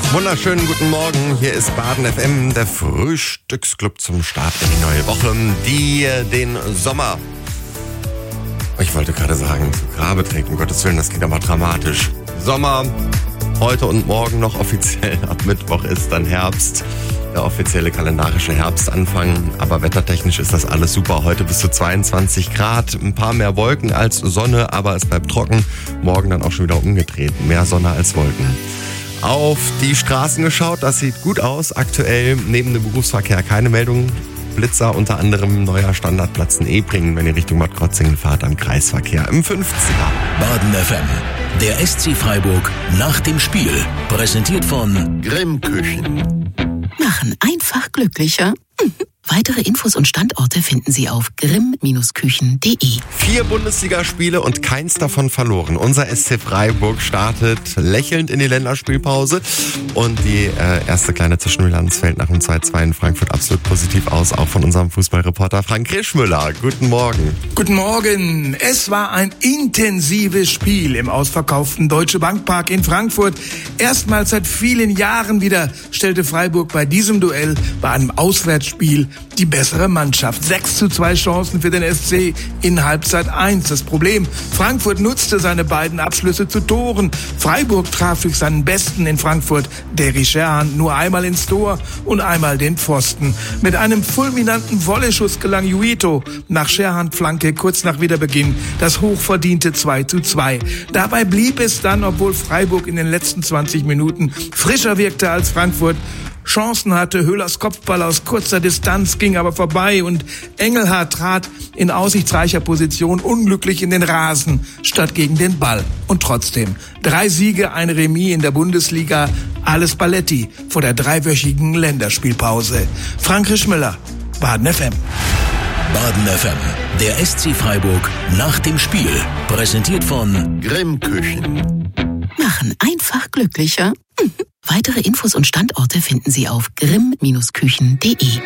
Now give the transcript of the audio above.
Wunderschönen guten Morgen, hier ist Baden FM, der Frühstücksclub zum Start in die neue Woche, die den Sommer, ich wollte gerade sagen, zu Grabe trägt, um Gottes Willen, das klingt aber dramatisch. Sommer, heute und morgen noch offiziell, ab Mittwoch ist dann Herbst, der offizielle kalendarische Herbstanfang, aber wettertechnisch ist das alles super. Heute bis zu 22 Grad, ein paar mehr Wolken als Sonne, aber es bleibt trocken, morgen dann auch schon wieder umgedreht, mehr Sonne als Wolken. Auf die Straßen geschaut, das sieht gut aus. Aktuell neben dem Berufsverkehr keine Meldungen. Blitzer, unter anderem neuer Standardplatz in Ebringen, wenn ihr Richtung Bad Krozingen fahrt, am Kreisverkehr im 50er. Baden FM, der SC Freiburg nach dem Spiel. Präsentiert von Grimm Küchen. Machen einfach glücklicher. Weitere Infos und Standorte finden Sie auf grimm-küchen.de. 4 Bundesligaspiele und keins davon verloren. Unser SC Freiburg startet lächelnd in die Länderspielpause und die erste kleine Zwischenbilanz fällt nach dem 2-2 in Frankfurt absolut positiv aus, auch von unserem Fußballreporter Frank Krischmüller. Guten Morgen. Guten Morgen. Es war ein intensives Spiel im ausverkauften Deutsche Bank Park in Frankfurt. Erstmals seit vielen Jahren wieder stellte Freiburg bei diesem Duell, bei einem Auswärtsspiel, die bessere Mannschaft. 6:2 Chancen für den SC in Halbzeit 1. Das Problem: Frankfurt nutzte seine beiden Abschlüsse zu Toren. Freiburg traf durch seinen Besten in Frankfurt, Derry Sherhan, nur einmal ins Tor und einmal den Pfosten. Mit einem fulminanten Volley-Schuss gelang Juito nach Sherhan-Flanke kurz nach Wiederbeginn das hochverdiente 2:2. Dabei blieb es dann, obwohl Freiburg in den letzten 20 Minuten frischer wirkte als Frankfurt. Chancen hatte, Höhlers Kopfball aus kurzer Distanz ging aber vorbei und Engelhardt trat in aussichtsreicher Position unglücklich in den Rasen statt gegen den Ball. Und trotzdem, 3 Siege, ein Remis in der Bundesliga, alles Balletti vor der 3-wöchigen Länderspielpause. Frank Krischmüller, Baden FM. Baden FM, der SC Freiburg nach dem Spiel. Präsentiert von Grimm Küchen. Machen einfach glücklicher. Weitere Infos und Standorte finden Sie auf grimm-küchen.de.